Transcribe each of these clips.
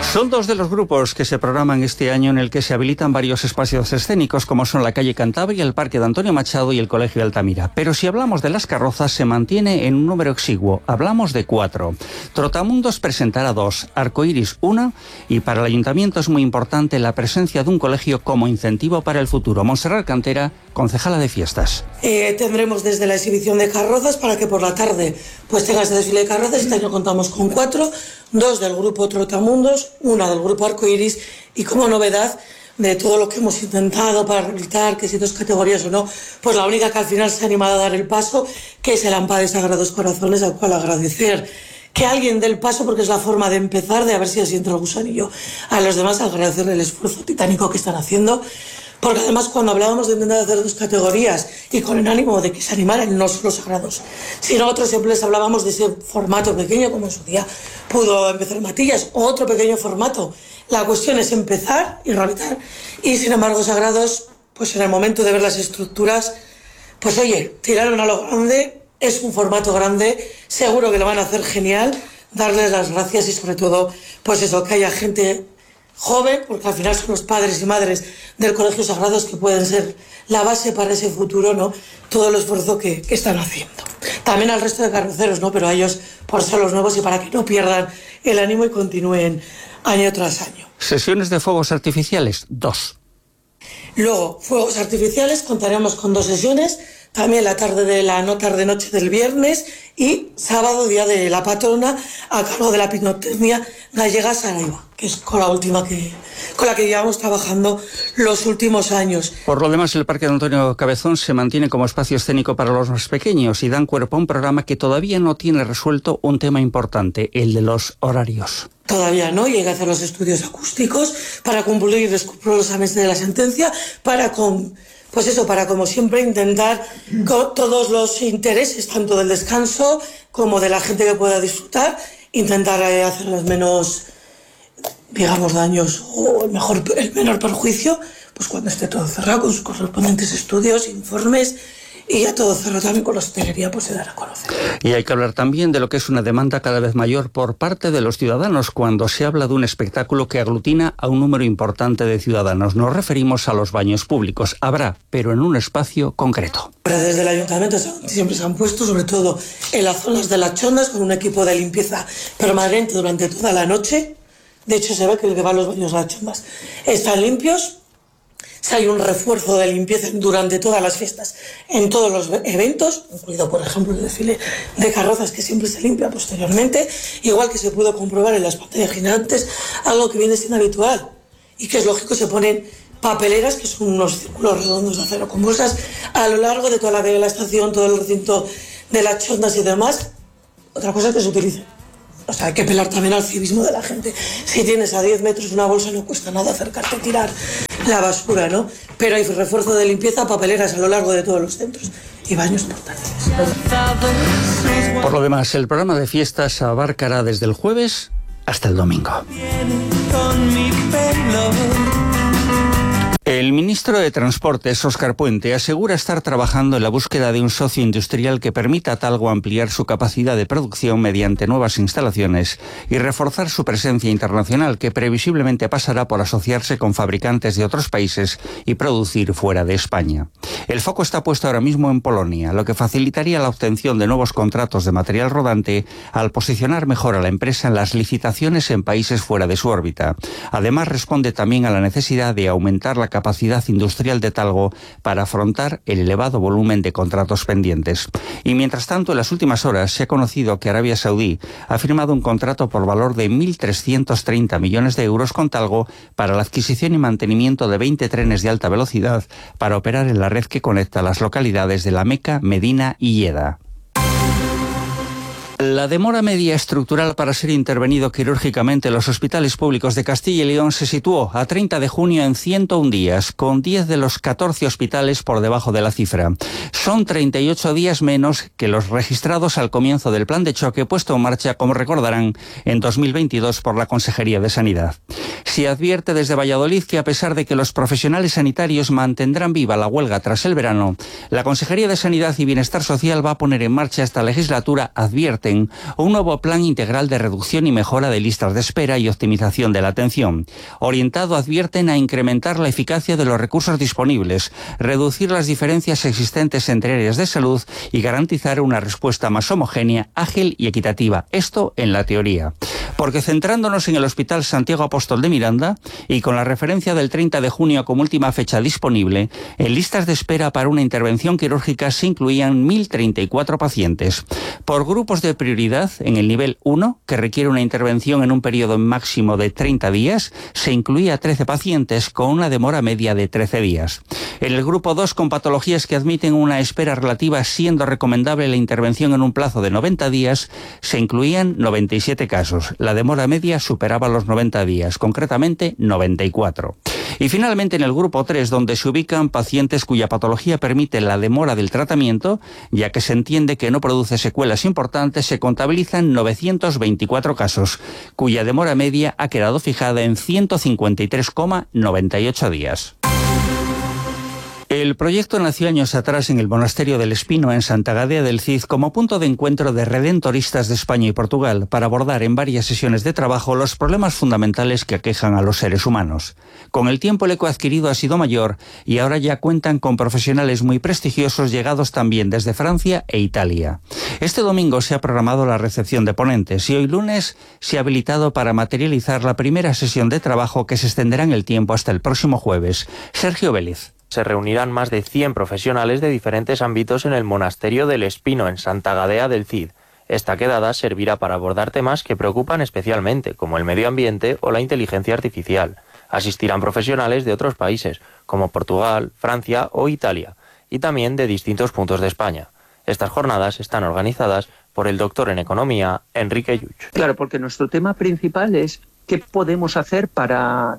Son dos de los grupos que se programan este año en el que se habilitan varios espacios escénicos, como son la calle Cantabria, el Parque de Antonio Machado y el Colegio Altamira. Pero si hablamos de las carrozas, se mantiene en un número exiguo. Hablamos de 4. Trotamundos presentará 2, Arcoiris 1, y para el Ayuntamiento es muy importante la presencia de un colegio como incentivo para el futuro. Montserrat Cantera, concejala de fiestas. Tendremos desde la exhibición de carrozas para que por la tarde pues tenga este desfile de carrozas. Este año contamos con 4, 2 del grupo Trotamundos, 1 del grupo Arcoiris, y como novedad de todo lo que hemos intentado para rehabilitar, que si 2 categorías o no, pues la única que al final se ha animado a dar el paso, que es el AMPA de Sagrados Corazones, al cual agradecer que alguien dé el paso, porque es la forma de empezar, de a ver si así entra el gusanillo. A los demás agradecerle el esfuerzo titánico que están haciendo, porque además cuando hablábamos de intentar hacer 2 categorías y con el ánimo de que se animaran no solo Sagrados, sino otros, siempre les hablábamos de ese formato pequeño, como en su día pudo empezar Matías, o otro pequeño formato. La cuestión es empezar y rehabilitar, y sin embargo Sagrados, pues en el momento de ver las estructuras, pues oye, tiraron a lo grande. Es un formato grande, seguro que lo van a hacer genial. Darles las gracias y sobre todo, pues eso, que haya gente joven, porque al final son los padres y madres del Colegio Sagrados que pueden ser la base para ese futuro, ¿no? Todo el esfuerzo que están haciendo. También al resto de carroceros, ¿no? Pero a ellos por ser los nuevos y para que no pierdan el ánimo y continúen año tras año. Sesiones de fuegos artificiales, 2. Luego, fuegos artificiales, contaremos con 2 sesiones. También la tarde-noche del viernes y sábado, día de la patrona, a cargo de la Pirotecnia Gallega Saraiva, que es con la que llevamos trabajando los últimos años. Por lo demás, el Parque de Antonio Cabezón se mantiene como espacio escénico para los más pequeños y dan cuerpo a un programa que todavía no tiene resuelto un tema importante, el de los horarios. Todavía no, y hay que hacer los estudios acústicos para cumplir escrupulosamente de la sentencia, para como siempre intentar con todos los intereses, tanto del descanso como de la gente que pueda disfrutar, intentar hacer los menos, digamos, daños o el menor perjuicio, pues cuando esté todo cerrado con sus correspondientes estudios, informes. Y ya todo cerrado también con la hostelería, pues se dará a conocer. Y hay que hablar también de lo que es una demanda cada vez mayor por parte de los ciudadanos cuando se habla de un espectáculo que aglutina a un número importante de ciudadanos. Nos referimos a los baños públicos. Habrá, pero en un espacio concreto. Desde el ayuntamiento siempre se han puesto, sobre todo en las zonas de las chondas, con un equipo de limpieza permanente durante toda la noche. De hecho, se ve que el que va a los baños a las chondas están limpios. Si hay un refuerzo de limpieza durante todas las fiestas, en todos los eventos, incluido por ejemplo el desfile de carrozas que siempre se limpia posteriormente, igual que se pudo comprobar en las pantallas gigantes, algo que viene siendo habitual y que es lógico, se ponen papeleras, que son unos círculos redondos de acero con bolsas, a lo largo de toda la calle de la estación, todo el recinto de las chondas y demás. Otra cosa es que se utilice. O sea, hay que apelar también al civismo de la gente. Si tienes a 10 metros una bolsa, no cuesta nada acercarte a tirar la basura, ¿no? Pero hay refuerzo de limpieza, papeleras a lo largo de todos los centros y baños portátiles. Por lo demás, el programa de fiestas abarcará desde el jueves hasta el domingo. El ministro de Transportes, Óscar Puente, asegura estar trabajando en la búsqueda de un socio industrial que permita a Talgo ampliar su capacidad de producción mediante nuevas instalaciones y reforzar su presencia internacional, que previsiblemente pasará por asociarse con fabricantes de otros países y producir fuera de España. El foco está puesto ahora mismo en Polonia, lo que facilitaría la obtención de nuevos contratos de material rodante al posicionar mejor a la empresa en las licitaciones en países fuera de su órbita. Además, responde también a la necesidad de aumentar la capacidad industrial de Talgo para afrontar el elevado volumen de contratos pendientes. Y mientras tanto, en las últimas horas se ha conocido que Arabia Saudí ha firmado un contrato por valor de 1.330 millones de euros con Talgo para la adquisición y mantenimiento de 20 trenes de alta velocidad para operar en la red que conecta las localidades de La Meca, Medina y Jeddah. La demora media estructural para ser intervenido quirúrgicamente en los hospitales públicos de Castilla y León se situó a 30 de junio en 101 días, con 10 de los 14 hospitales por debajo de la cifra. Son 38 días menos que los registrados al comienzo del plan de choque puesto en marcha, como recordarán, en 2022 por la Consejería de Sanidad. Se advierte desde Valladolid que a pesar de que los profesionales sanitarios mantendrán viva la huelga tras el verano, la Consejería de Sanidad y Bienestar Social va a poner en marcha esta legislatura, advierten, un nuevo plan integral de reducción y mejora de listas de espera y optimización de la atención, orientado, advierten, a incrementar la eficacia de los recursos disponibles, reducir las diferencias existentes entre áreas de salud y garantizar una respuesta más homogénea, ágil y equitativa. Esto en la teoría. Porque centrándonos en el Hospital Santiago Apóstol de Miranda y con la referencia del 30 de junio como última fecha disponible, en listas de espera para una intervención quirúrgica se incluían 1.034 pacientes. Por grupos de prioridad, en el nivel 1, que requiere una intervención en un periodo máximo de 30 días, se incluía 13 pacientes con una demora media de 13 días. En el grupo 2, con patologías que admiten una espera relativa, siendo recomendable la intervención en un plazo de 90 días, se incluían 97 casos. La demora media superaba los 90 días, concretamente 94. Y finalmente en el grupo 3, donde se ubican pacientes cuya patología permite la demora del tratamiento, ya que se entiende que no produce secuelas importantes, se contabilizan 924 casos, cuya demora media ha quedado fijada en 153,98 días. El proyecto nació años atrás en el Monasterio del Espino, en Santa Gadea del Cid, como punto de encuentro de redentoristas de España y Portugal, para abordar en varias sesiones de trabajo los problemas fundamentales que aquejan a los seres humanos. Con el tiempo el eco adquirido ha sido mayor y ahora ya cuentan con profesionales muy prestigiosos llegados también desde Francia e Italia. Este domingo se ha programado la recepción de ponentes y hoy lunes se ha habilitado para materializar la primera sesión de trabajo que se extenderá en el tiempo hasta el próximo jueves. Sergio Vélez. Se reunirán más de 100 profesionales de diferentes ámbitos en el Monasterio del Espino, en Santa Gadea del Cid. Esta quedada servirá para abordar temas que preocupan especialmente, como el medio ambiente o la inteligencia artificial. Asistirán profesionales de otros países, como Portugal, Francia o Italia, y también de distintos puntos de España. Estas jornadas están organizadas por el doctor en Economía, Enrique Lluch. Claro, porque nuestro tema principal es ¿qué podemos hacer para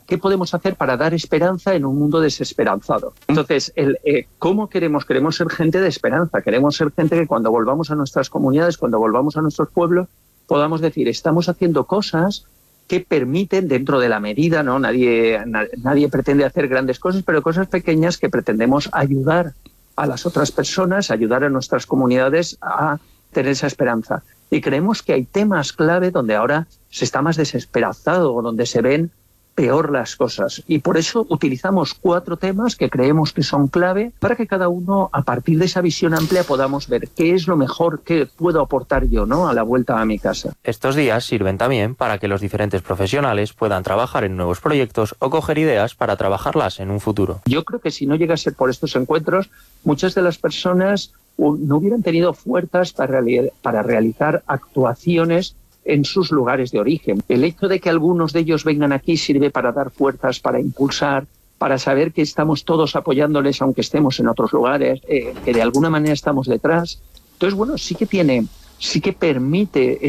dar esperanza en un mundo desesperanzado? Entonces, ¿cómo queremos ser gente de esperanza? Queremos ser gente que cuando volvamos a nuestras comunidades, cuando volvamos a nuestros pueblos, podamos decir, estamos haciendo cosas que permiten, dentro de la medida, ¿no? Nadie pretende hacer grandes cosas, pero cosas pequeñas que pretendemos ayudar a las otras personas, ayudar a nuestras comunidades a tener esa esperanza. Y creemos que hay temas clave donde ahora se está más desesperanzado o donde se ven peor las cosas. Y por eso utilizamos 4 temas que creemos que son clave para que cada uno, a partir de esa visión amplia, podamos ver qué es lo mejor que puedo aportar yo, ¿no?, a la vuelta a mi casa. Estos días sirven también para que los diferentes profesionales puedan trabajar en nuevos proyectos o coger ideas para trabajarlas en un futuro. Yo creo que si no llega a ser por estos encuentros, muchas de las personas no hubieran tenido fuerzas para realizar actuaciones en sus lugares de origen. El hecho de que algunos de ellos vengan aquí sirve para dar fuerzas, para impulsar, para saber que estamos todos apoyándoles aunque estemos en otros lugares, que de alguna manera estamos detrás. Entonces, bueno, sí que permite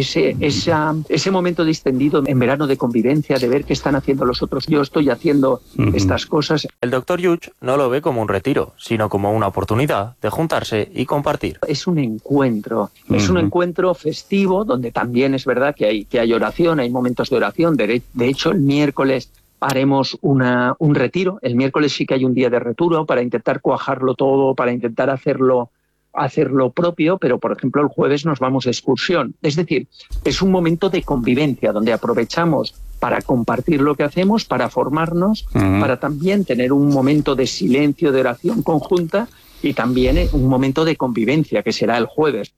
ese momento distendido en verano de convivencia, de ver qué están haciendo los otros. Yo estoy haciendo estas cosas. El doctor Lluch no lo ve como un retiro, sino como una oportunidad de juntarse y compartir. Es un encuentro, es un encuentro festivo donde también es verdad que hay oración, hay momentos de oración. De hecho, el miércoles haremos un retiro. El miércoles sí que hay un día de retiro para intentar cuajarlo todo, para intentar hacerlo propio, pero por ejemplo el jueves nos vamos de excursión. Es decir, es un momento de convivencia donde aprovechamos para compartir lo que hacemos, para formarnos, para también tener un momento de silencio, de oración conjunta y también un momento de convivencia que será el jueves.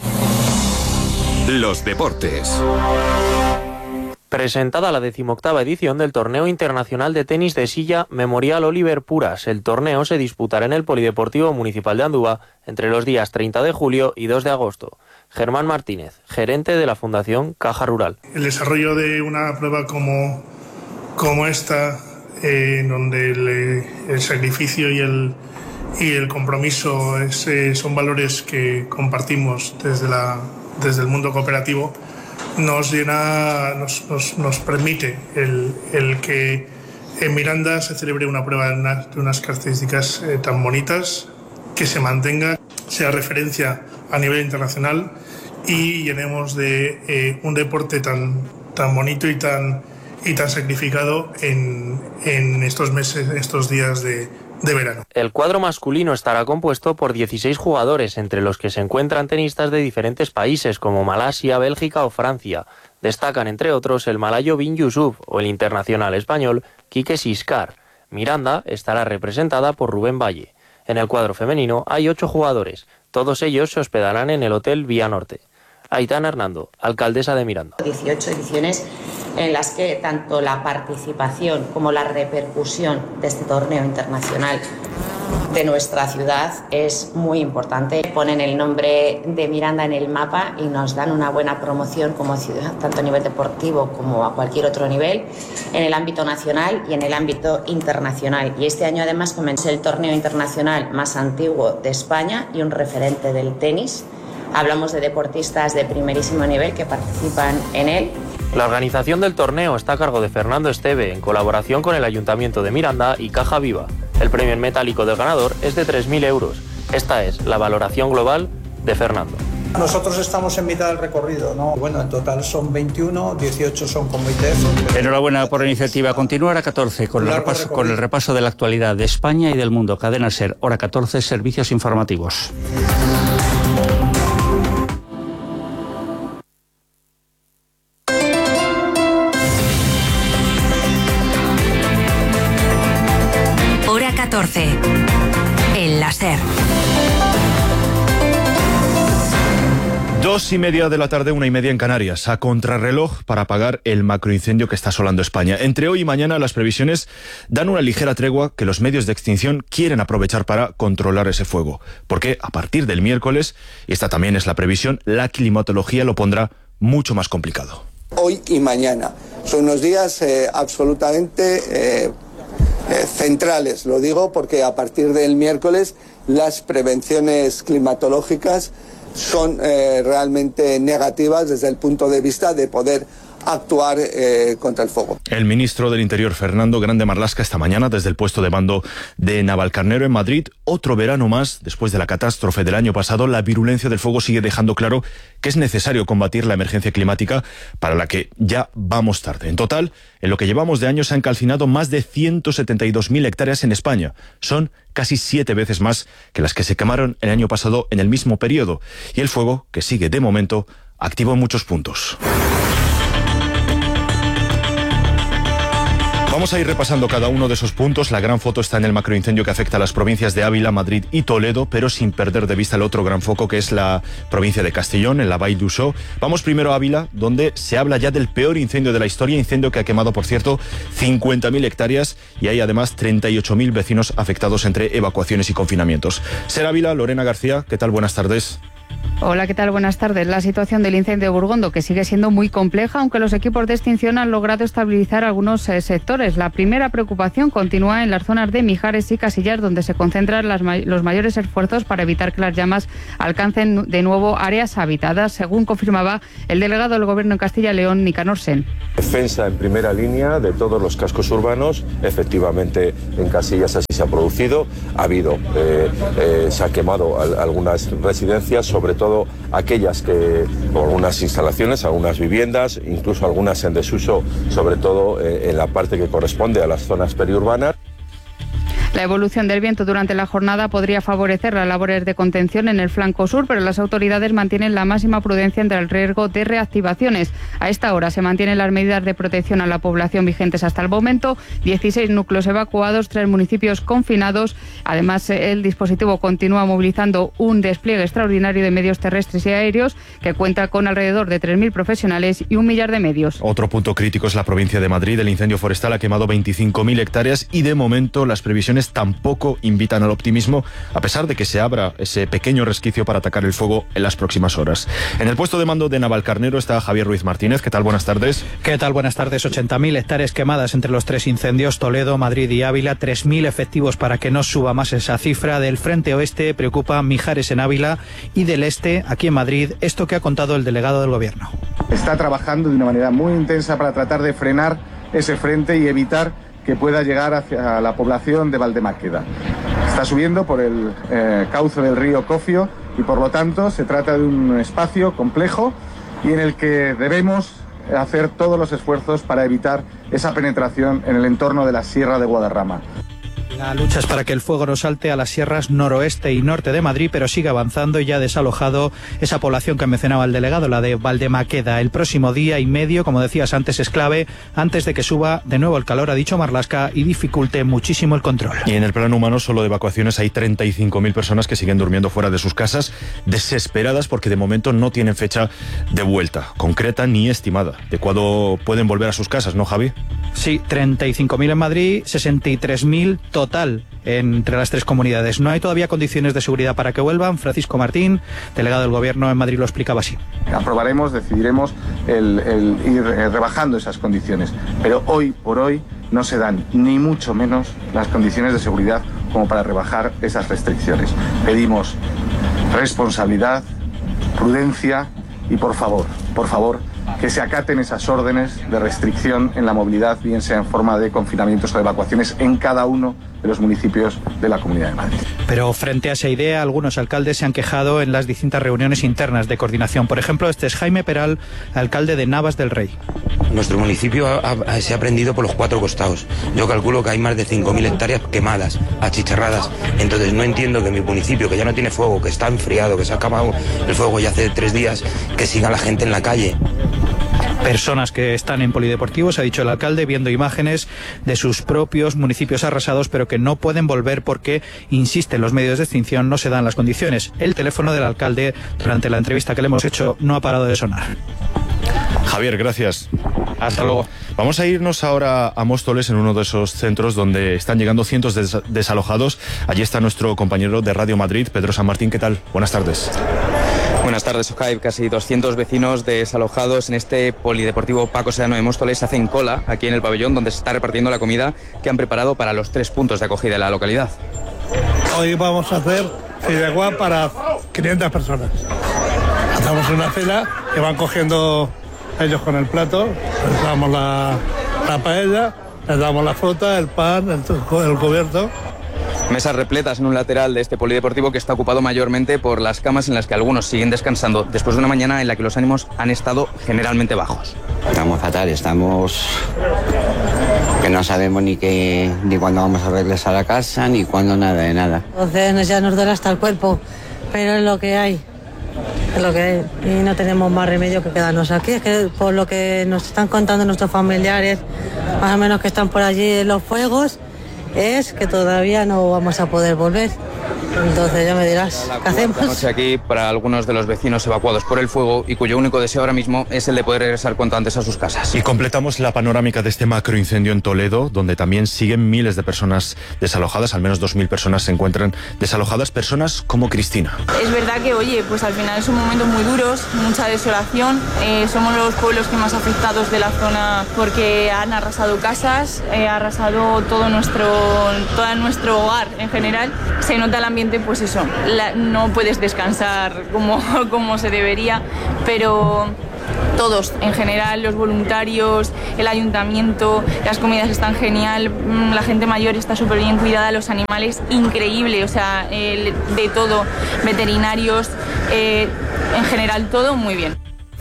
Los deportes. Presentada la 18ª edición del Torneo Internacional de Tenis de Silla Memorial Oliver Puras. El torneo se disputará en el Polideportivo Municipal de Andúa entre los días 30 de julio y 2 de agosto. Germán Martínez, gerente de la Fundación Caja Rural. El desarrollo de una prueba como esta, donde el sacrificio y el compromiso son valores que compartimos desde el mundo cooperativo, nos permite el que en Miranda se celebre una prueba de unas características tan bonitas, que se mantenga, sea referencia a nivel internacional y llenemos de un deporte tan bonito y tan y tan sacrificado en estos meses, estos días de verano. El cuadro masculino estará compuesto por 16 jugadores, entre los que se encuentran tenistas de diferentes países como Malasia, Bélgica o Francia. Destacan, entre otros, el malayo Bin Yusuf o el internacional español Quique Siscar. Miranda estará representada por Rubén Valle. En el cuadro femenino hay 8 jugadores. Todos ellos se hospedarán en el Hotel Vía Norte. Aitana Hernando, alcaldesa de Miranda. 18 ediciones en las que tanto la participación como la repercusión de este torneo internacional de nuestra ciudad es muy importante. Ponen el nombre de Miranda en el mapa y nos dan una buena promoción como ciudad, tanto a nivel deportivo como a cualquier otro nivel, en el ámbito nacional y en el ámbito internacional. Y este año además comenzó el torneo internacional más antiguo de España y un referente del tenis. Hablamos de deportistas de primerísimo nivel que participan en él. La organización del torneo está a cargo de Fernando Esteve, en colaboración con el Ayuntamiento de Miranda y Caja Viva. El premio en metálico del ganador es de 3.000 euros. Esta es la valoración global de Fernando. Nosotros estamos en mitad del recorrido, ¿no? Bueno, en total son 21, 18 son como ITF. Enhorabuena por la iniciativa. Continúa hora 14 con el repaso de la actualidad de España y del mundo. Cadena SER, hora 14, servicios informativos. Hora 14. El láser. 2:30 de la tarde, 1:30 en Canarias, a contrarreloj para apagar el macroincendio que está asolando España. Entre hoy y mañana las previsiones dan una ligera tregua que los medios de extinción quieren aprovechar para controlar ese fuego. Porque a partir del miércoles, y esta también es la previsión, la climatología lo pondrá mucho más complicado. Hoy y mañana son unos días absolutamente centrales. Lo digo porque a partir del miércoles las prevenciones climatológicas son realmente negativas desde el punto de vista de poder actuar contra el fuego. El ministro del Interior, Fernando Grande Marlaska, esta mañana desde el puesto de mando de Navalcarnero en Madrid. Otro verano más, después de la catástrofe del año pasado, la virulencia del fuego sigue dejando claro que es necesario combatir la emergencia climática, para la que ya vamos tarde. En total, en lo que llevamos de año se han calcinado más de 172.000 hectáreas en España. Son casi 7 veces más que las que se quemaron el año pasado en el mismo periodo. Y el fuego, que sigue de momento activo en muchos puntos. Vamos a ir repasando cada uno de esos puntos. La gran foto está en el macroincendio que afecta a las provincias de Ávila, Madrid y Toledo, pero sin perder de vista el otro gran foco, que es la provincia de Castellón, en la Vall d'Uixó. Vamos primero a Ávila, donde se habla ya del peor incendio de la historia, incendio que ha quemado, por cierto, 50.000 hectáreas, y hay además 38.000 vecinos afectados entre evacuaciones y confinamientos. SER Ávila, Lorena García, ¿qué tal? Buenas tardes. Hola, ¿qué tal? Buenas tardes. La situación del incendio de Burgondo, que sigue siendo muy compleja, aunque los equipos de extinción han logrado estabilizar algunos sectores. La primera preocupación continúa en las zonas de Mijares y Casillas, donde se concentran los mayores esfuerzos para evitar que las llamas alcancen de nuevo áreas habitadas, según confirmaba el delegado del Gobierno en Castilla y León, Nicanor Sen. Defensa en primera línea de todos los cascos urbanos. Efectivamente, en Casillas así se ha producido. Ha habido, se ha quemado algunas residencias, sobre todo aquellas que, algunas instalaciones, algunas viviendas, incluso algunas en desuso, sobre todo en la parte que corresponde a las zonas periurbanas. La evolución del viento durante la jornada podría favorecer las labores de contención en el flanco sur, pero las autoridades mantienen la máxima prudencia ante el riesgo de reactivaciones. A esta hora se mantienen las medidas de protección a la población vigentes hasta el momento, 16 núcleos evacuados, 3 municipios confinados. Además, el dispositivo continúa movilizando un despliegue extraordinario de medios terrestres y aéreos que cuenta con alrededor de 3.000 profesionales y 1 millar de medios. Otro punto crítico es la provincia de Madrid. El incendio forestal ha quemado 25.000 hectáreas y de momento las previsiones tampoco invitan al optimismo, a pesar de que se abra ese pequeño resquicio para atacar el fuego en las próximas horas. En el puesto de mando de Navalcarnero está Javier Ruiz Martínez. ¿Qué tal? Buenas tardes. ¿Qué tal? Buenas tardes. 80.000 hectáreas quemadas entre los 3 incendios, Toledo, Madrid y Ávila. 3.000 efectivos para que no suba más esa cifra. Del frente oeste preocupa Mijares en Ávila y del este, aquí en Madrid, esto que ha contado el delegado del Gobierno. Está trabajando de una manera muy intensa para tratar de frenar ese frente y evitar que pueda llegar hacia la población de Valdemáqueda. Está subiendo por el cauce del río Cofio y por lo tanto se trata de un espacio complejo y en el que debemos hacer todos los esfuerzos para evitar esa penetración en el entorno de la Sierra de Guadarrama. La lucha es para que el fuego no salte a las sierras noroeste y norte de Madrid, pero sigue avanzando y ya ha desalojado esa población que mencionaba el delegado, la de Valdemaqueda. El próximo día y medio, como decías antes, es clave antes de que suba de nuevo el calor, ha dicho Marlaska, y dificulte muchísimo el control. Y en el plano humano, solo de evacuaciones hay 35.000 personas que siguen durmiendo fuera de sus casas, desesperadas porque de momento no tienen fecha de vuelta concreta ni estimada de cuándo pueden volver a sus casas, ¿no, Javi? Sí, 35.000 en Madrid, 63.000 total entre las tres comunidades. No hay todavía condiciones de seguridad para que vuelvan. Francisco Martín, delegado del Gobierno en Madrid, lo explicaba así. Aprobaremos, decidiremos el ir rebajando esas condiciones, pero hoy por hoy no se dan ni mucho menos las condiciones de seguridad como para rebajar esas restricciones. Pedimos responsabilidad, prudencia y por favor, que se acaten esas órdenes de restricción en la movilidad, bien sea en forma de confinamientos o de evacuaciones en cada uno de los municipios de la Comunidad de Madrid. Pero frente a esa idea, algunos alcaldes se han quejado en las distintas reuniones internas de coordinación. Por ejemplo, este es Jaime Peral, alcalde de Navas del Rey. Nuestro municipio se ha prendido por los 4 costados. Yo calculo que hay más de 5.000 hectáreas quemadas, achicharradas. Entonces no entiendo que mi municipio, que ya no tiene fuego, que está enfriado, que se ha acabado el fuego ya hace 3 días, que siga la gente en la calle. Personas que están en polideportivos, ha dicho el alcalde, viendo imágenes de sus propios municipios arrasados, pero que no pueden volver porque, insisten los medios de extinción, no se dan las condiciones. El teléfono del alcalde, durante la entrevista que le hemos hecho, no ha parado de sonar. Javier, gracias. Hasta luego. Vamos a irnos ahora a Móstoles, en uno de esos centros donde están llegando cientos de desalojados. Allí está nuestro compañero de Radio Madrid, Pedro San Martín. ¿Qué tal? Buenas tardes. Buenas tardes, Ojai. Casi 200 vecinos desalojados en este polideportivo Paco Sedano de Móstoles hacen cola aquí en el pabellón donde se está repartiendo la comida que han preparado para los 3 puntos de acogida de la localidad. Hoy vamos a hacer fideuá para 500 personas. Hacemos una cena que van cogiendo ellos con el plato, les damos la paella, les damos la fruta, el pan, el cubierto. Mesas repletas en un lateral de este polideportivo que está ocupado mayormente por las camas en las que algunos siguen descansando después de una mañana en la que los ánimos han estado generalmente bajos. Estamos fatal, estamos que no sabemos ni cuándo vamos a verles a la casa, ni cuándo nada de nada. Entonces ya nos duele hasta el cuerpo, pero es lo que hay. Es lo que hay. Y no tenemos más remedio que quedarnos aquí. Es que por lo que nos están contando nuestros familiares, más o menos que están por allí en los fuegos, es que todavía no vamos a poder volver. Entonces ya me dirás, ¿qué hacemos? La noche aquí para algunos de los vecinos evacuados por el fuego y cuyo único deseo ahora mismo es el de poder regresar cuanto antes a sus casas. Y completamos la panorámica de este macroincendio en Toledo, donde también siguen miles de personas desalojadas, al menos 2.000 personas se encuentran desalojadas, personas como Cristina. Es verdad que, oye, pues al final son momentos muy duros, mucha desolación, somos los pueblos que más afectados de la zona porque han arrasado casas, arrasado todo nuestro hogar en general, se nota el ambiente, pues eso, no puedes descansar como se debería, pero todos, en general, los voluntarios, el ayuntamiento, las comidas están genial, la gente mayor está súper bien cuidada, los animales increíble, o sea, de todo, veterinarios, en general todo muy bien.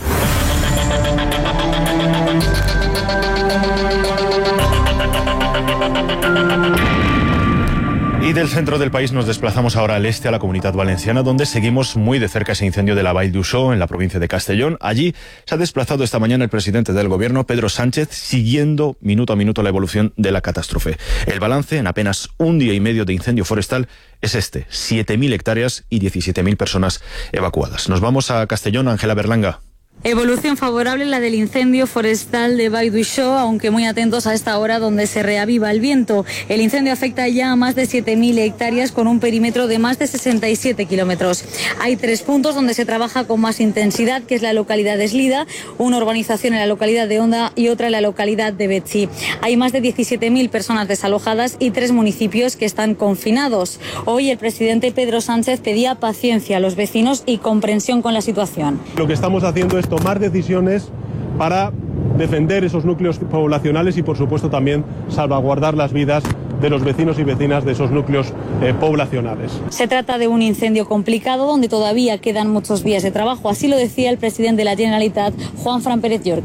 Y del centro del país nos desplazamos ahora al este, a la Comunidad Valenciana, donde seguimos muy de cerca ese incendio de la Vall d'Uixó, en la provincia de Castellón. Allí se ha desplazado esta mañana el presidente del Gobierno, Pedro Sánchez, siguiendo minuto a minuto la evolución de la catástrofe. El balance en apenas un día y medio de incendio forestal es este: 7.000 hectáreas y 17.000 personas evacuadas. Nos vamos a Castellón, Ángela Berlanga. Evolución favorable la del incendio forestal de Vall d'Uixó, aunque muy atentos a esta hora donde se reaviva el viento. El incendio afecta ya a más de 7.000 hectáreas con un perímetro de más de 67 kilómetros. Hay 3 puntos donde se trabaja con más intensidad, que es la localidad de Eslida, una urbanización en la localidad de Onda y otra en la localidad de Betxí. Hay más de 17.000 personas desalojadas y 3 municipios que están confinados. Hoy el presidente Pedro Sánchez pedía paciencia a los vecinos y comprensión con la situación. Lo que estamos haciendo es tomar decisiones para defender esos núcleos poblacionales y, por supuesto, también salvaguardar las vidas de los vecinos y vecinas de esos núcleos poblacionales. Se trata de un incendio complicado donde todavía quedan muchos días de trabajo. Así lo decía el presidente de la Generalitat, Juan Fran Pérez Llorca.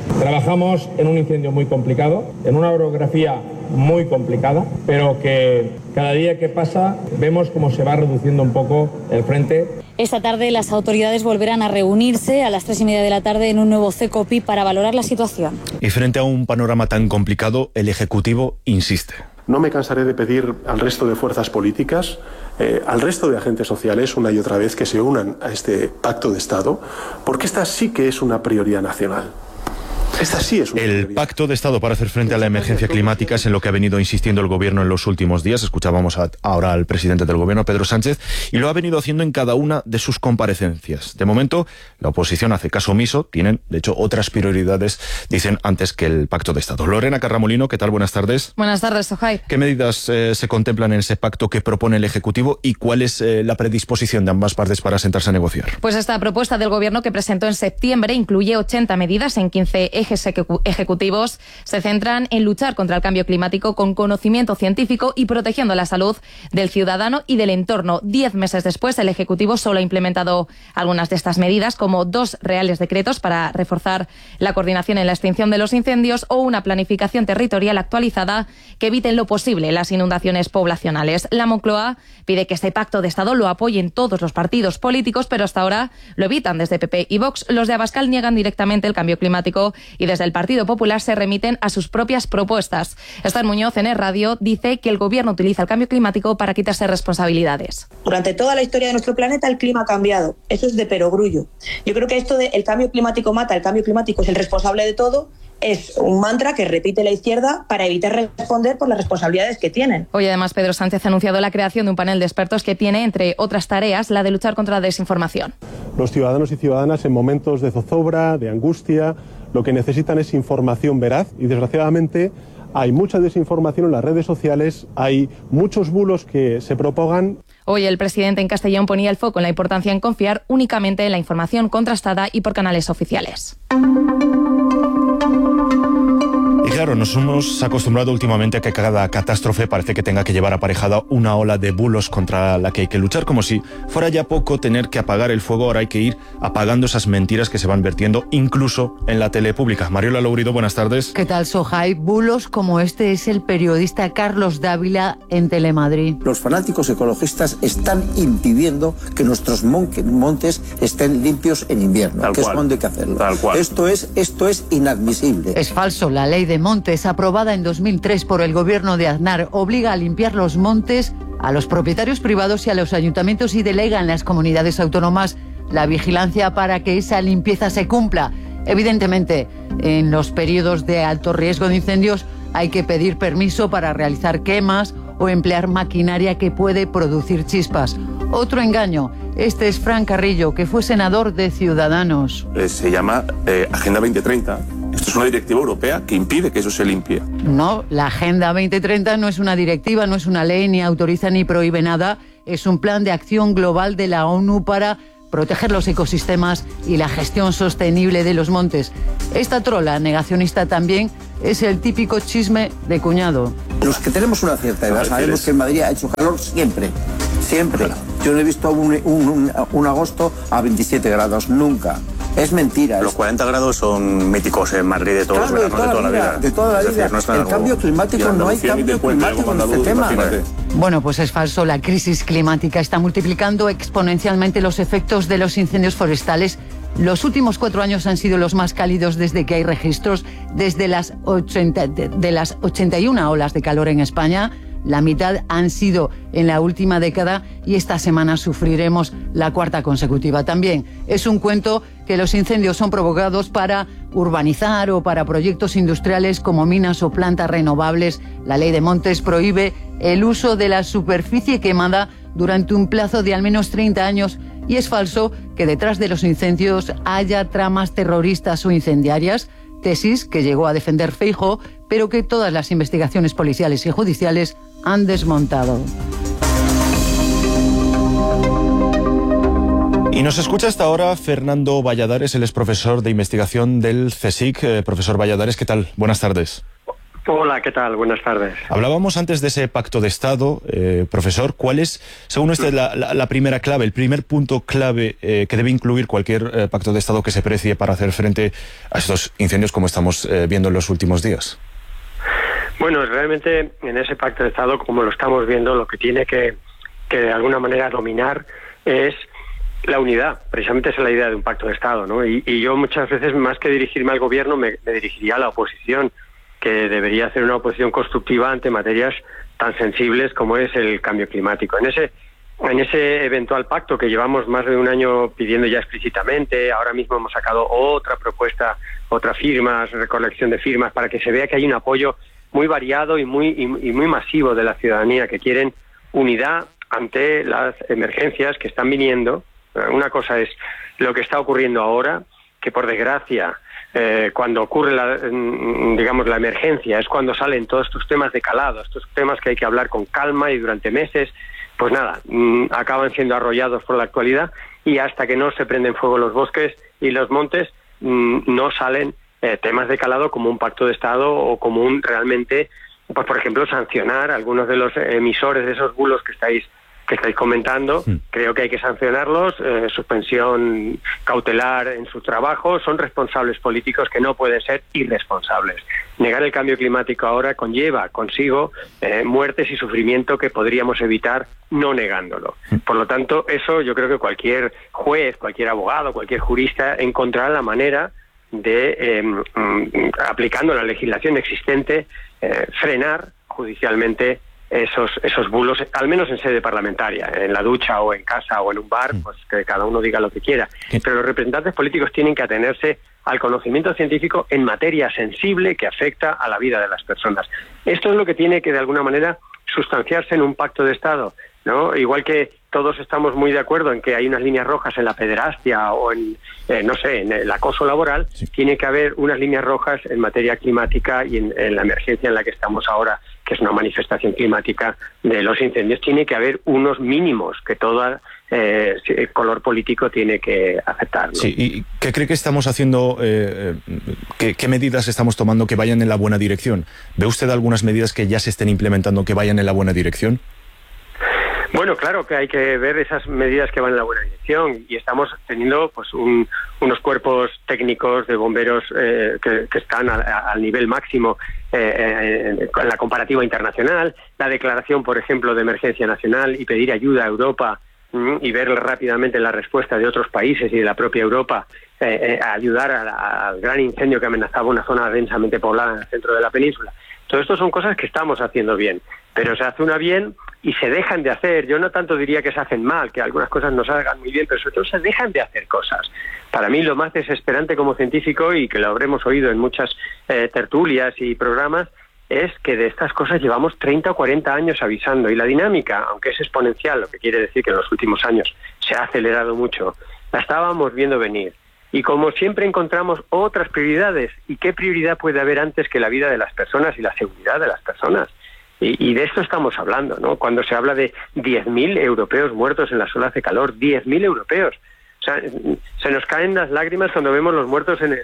Trabajamos en un incendio muy complicado, en una orografía muy complicada, pero que cada día que pasa vemos cómo se va reduciendo un poco el frente. Esta tarde las autoridades volverán a reunirse a las 3:30 de la tarde en un nuevo CECOPI para valorar la situación. Y frente a un panorama tan complicado, el Ejecutivo insiste. No me cansaré de pedir al resto de fuerzas políticas, al resto de agentes sociales, una y otra vez, que se unan a este pacto de Estado, porque esta sí que es una prioridad nacional. Esta sí es el pacto de Estado para hacer frente a la emergencia climática es en lo que ha venido insistiendo el Gobierno en los últimos días. Escuchábamos ahora al presidente del Gobierno, Pedro Sánchez, y lo ha venido haciendo en cada una de sus comparecencias. De momento, la oposición hace caso omiso. Tienen, de hecho, otras prioridades, dicen, antes que el pacto de Estado. Lorena Carramolino, ¿qué tal? Buenas tardes. Buenas tardes, Sojai. ¿Qué medidas se contemplan en ese pacto que propone el Ejecutivo y cuál es la predisposición de ambas partes para sentarse a negociar? Pues esta propuesta del Gobierno que presentó en septiembre incluye 80 medidas en 15 ejes ejecutivos. Se centran en luchar contra el cambio climático con conocimiento científico y protegiendo la salud del ciudadano y del entorno. 10 meses después, el Ejecutivo solo ha implementado algunas de estas medidas, como 2 reales decretos para reforzar la coordinación en la extinción de los incendios o una planificación territorial actualizada que evite en lo posible las inundaciones poblacionales. La Moncloa pide que este pacto de Estado lo apoyen todos los partidos políticos, pero hasta ahora lo evitan desde PP y Vox. Los de Abascal niegan directamente el cambio climático y desde el Partido Popular se remiten a sus propias propuestas. Esther Muñoz, en Radio, dice que el Gobierno utiliza el cambio climático para quitarse responsabilidades. Durante toda la historia de nuestro planeta el clima ha cambiado. Eso es de perogrullo. Yo creo que esto de el cambio climático mata, el cambio climático es el responsable de todo, es un mantra que repite la izquierda para evitar responder por las responsabilidades que tienen. Hoy además Pedro Sánchez ha anunciado la creación de un panel de expertos que tiene, entre otras tareas, la de luchar contra la desinformación. Los ciudadanos y ciudadanas en momentos de zozobra, de angustia, lo que necesitan es información veraz y desgraciadamente hay mucha desinformación en las redes sociales, hay muchos bulos que se propagan. Hoy el presidente en Castellón ponía el foco en la importancia en confiar únicamente en la información contrastada y por canales oficiales. Y claro, nos hemos acostumbrado últimamente a que cada catástrofe parece que tenga que llevar aparejada una ola de bulos contra la que hay que luchar, como si fuera ya poco tener que apagar el fuego. Ahora hay que ir apagando esas mentiras que se van vertiendo incluso en la tele pública. Mariola Lourido, buenas tardes. ¿Qué tal, Sojai? Bulos como este es el periodista Carlos Dávila en Telemadrid. Los fanáticos ecologistas están impidiendo que nuestros montes estén limpios en invierno, que es cuando hay que hacerlo. Esto es inadmisible. Es falso. La ley de montes, aprobada en 2003 por el gobierno de Aznar, obliga a limpiar los montes a los propietarios privados y a los ayuntamientos y delega en las comunidades autónomas la vigilancia para que esa limpieza se cumpla. Evidentemente, en los periodos de alto riesgo de incendios hay que pedir permiso para realizar quemas o emplear maquinaria que puede producir chispas. Otro engaño. Este es Fran Carrillo, que fue senador de Ciudadanos. Se llama Agenda 2030. Esto es una directiva europea que impide que eso se limpie. No, la Agenda 2030 no es una directiva, no es una ley, ni autoriza ni prohíbe nada. Es un plan de acción global de la ONU para proteger los ecosistemas y la gestión sostenible de los montes. Esta trola negacionista también es el típico chisme de cuñado. Los que tenemos una cierta edad sabemos que en Madrid ha hecho calor siempre. Siempre. Yo no he visto un agosto a 27 grados, nunca. Es mentira. Los 40 grados son míticos en Madrid de todos los veranos, de toda la vida. De toda la vida. Decir, no es el cambio climático, no hay cambio climático en este tema. Bueno, pues es falso. La crisis climática está multiplicando exponencialmente los efectos de los incendios forestales. Los últimos 4 años han sido los más cálidos desde que hay registros, desde las 81 olas de calor en España. La mitad han sido en la última década y esta semana sufriremos la 4ª consecutiva. También es un cuento que los incendios son provocados para urbanizar o para proyectos industriales como minas o plantas renovables. La ley de montes prohíbe el uso de la superficie quemada durante un plazo de al menos 30 años y es falso que detrás de los incendios haya tramas terroristas o incendiarias, tesis que llegó a defender Feijóo, pero que todas las investigaciones policiales y judiciales han desmontado. Y nos escucha hasta ahora Fernando Valladares, él es profesor de investigación del CSIC. Profesor Valladares, ¿qué tal? Buenas tardes. Hola, ¿qué tal? Buenas tardes. Hablábamos antes de ese pacto de Estado, profesor. ¿Cuál es, según usted, la primera clave, el primer punto clave que debe incluir cualquier pacto de Estado que se precie para hacer frente a estos incendios como estamos viendo en los últimos días? Bueno, realmente en ese pacto de Estado, como lo estamos viendo, lo que tiene que de alguna manera dominar es la unidad. Precisamente esa es la idea de un pacto de Estado, ¿no? Y yo muchas veces, más que dirigirme al gobierno, me dirigiría a la oposición, que debería hacer una oposición constructiva ante materias tan sensibles como es el cambio climático. En ese eventual pacto que llevamos más de un año pidiendo ya explícitamente, ahora mismo hemos sacado otra propuesta, otras firmas, recolección de firmas, para que se vea que hay un apoyo muy variado y muy masivo de la ciudadanía, que quieren unidad ante las emergencias que están viniendo. Una cosa es lo que está ocurriendo ahora, que por desgracia, cuando ocurre la emergencia, es cuando salen todos estos temas de calado, estos temas que hay que hablar con calma y durante meses, pues nada, acaban siendo arrollados por la actualidad, y hasta que no se prenden fuego los bosques y los montes, no salen temas de calado como un pacto de Estado o como realmente, pues por ejemplo, sancionar a algunos de los emisores de esos bulos que estáis comentando. Creo que hay que sancionarlos, suspensión cautelar en sus trabajos. Son responsables políticos que no pueden ser irresponsables. Negar el cambio climático ahora conlleva consigo muertes y sufrimiento que podríamos evitar no negándolo. Por lo tanto, eso yo creo que cualquier juez, cualquier abogado, cualquier jurista encontrará la manera de, aplicando la legislación existente, frenar judicialmente esos bulos, al menos en sede parlamentaria, en la ducha o en casa o en un bar, pues que cada uno diga lo que quiera. Pero los representantes políticos tienen que atenerse al conocimiento científico en materia sensible que afecta a la vida de las personas. Esto es lo que tiene que, de alguna manera, sustanciarse en un pacto de Estado, ¿no? Igual que todos estamos muy de acuerdo en que hay unas líneas rojas en la pederastia o en el acoso laboral, tiene que haber unas líneas rojas en materia climática y en la emergencia en la que estamos ahora, que es una manifestación climática de los incendios. Tiene que haber unos mínimos que todo color político tiene que aceptar, ¿no? Sí, ¿y qué cree que estamos haciendo, qué medidas estamos tomando que vayan en la buena dirección? ¿Ve usted algunas medidas que ya se estén implementando que vayan en la buena dirección? Bueno, claro que hay que ver esas medidas que van en la buena dirección, y estamos teniendo pues unos cuerpos técnicos de bomberos que están al nivel máximo en la comparativa internacional. La declaración, por ejemplo, de emergencia nacional y pedir ayuda a Europa y ver rápidamente la respuesta de otros países y de la propia Europa a ayudar al gran incendio que amenazaba una zona densamente poblada en el centro de la península. Todo esto son cosas que estamos haciendo bien, pero se hace una bien y se dejan de hacer. Yo no tanto diría que se hacen mal, que algunas cosas no salgan muy bien, pero sobre todo se dejan de hacer cosas. Para mí lo más desesperante como científico, y que lo habremos oído en muchas tertulias y programas, es que de estas cosas llevamos 30 o 40 años avisando, y la dinámica, aunque es exponencial, lo que quiere decir que en los últimos años se ha acelerado mucho, la estábamos viendo venir. Y como siempre encontramos otras prioridades. ¿Y qué prioridad puede haber antes que la vida de las personas y la seguridad de las personas? Y de esto estamos hablando, ¿no? Cuando se habla de 10.000 europeos muertos en las olas de calor, 10.000 europeos. O sea, se nos caen las lágrimas cuando vemos los muertos en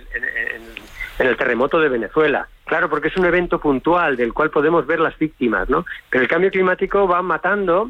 el terremoto de Venezuela. Claro, porque es un evento puntual del cual podemos ver las víctimas, ¿no? Pero el cambio climático va matando